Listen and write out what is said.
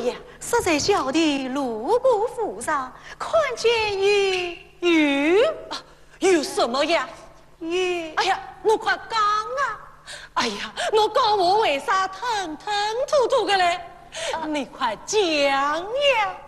呀，实在小弟路过府上，看见有什么呀？ 哎呀，我快讲啊！哎呀，我讲我为啥吞吞吐吐的嘞？你快讲呀！